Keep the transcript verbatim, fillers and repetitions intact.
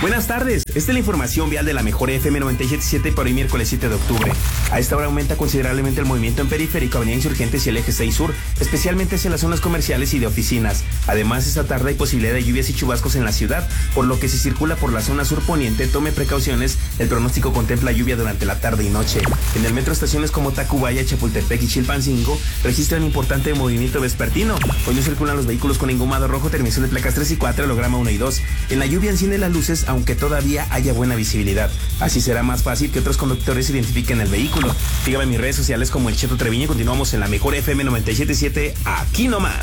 Buenas tardes, esta es la información vial de la mejor F M noventa y siete punto siete para hoy miércoles siete de octubre. A esta hora aumenta considerablemente el movimiento en Periférico, Avenida Insurgentes y el Eje seis Sur, especialmente hacia las zonas comerciales y de oficinas. Además, esta tarde hay posibilidad de lluvias y chubascos en la ciudad, por lo que si circula por la zona sur poniente, tome precauciones. El pronóstico contempla lluvia durante la tarde y noche. En el metro, estaciones como Tacubaya, Chapultepec y Chilpancingo registran importante movimiento vespertino. Hoy no circulan los vehículos con engomado rojo, terminación de placas tres y cuatro, holograma uno y dos. En la lluvia encienden las luces, aunque todavía haya buena visibilidad. Así será más fácil que otros conductores identifiquen el vehículo. Sígame en mis redes sociales como el Cheto Treviño y continuamos en la mejor F M noventa y siete punto siete, aquí nomás.